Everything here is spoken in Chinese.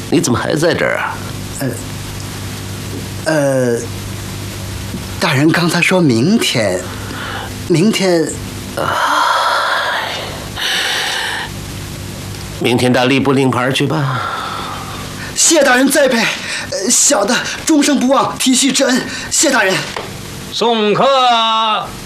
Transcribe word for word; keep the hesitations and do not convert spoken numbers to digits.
你怎么还在这儿啊？ 呃，呃，大人刚才说明天，明天， 啊，明天到吏部领牌去吧。 谢大人栽培，呃，小的终生不忘提恤之恩。谢大人。 送客。